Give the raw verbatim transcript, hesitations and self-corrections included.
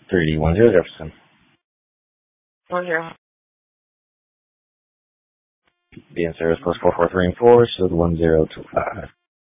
three D one zero Jefferson. One zero. Be in service plus four four three and four, so the one zero two five.